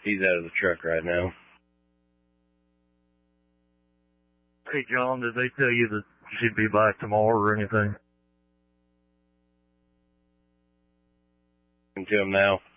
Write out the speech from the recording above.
He's out of the truck right now. Hey, John, did they tell you that she'd be back tomorrow or anything? To him now.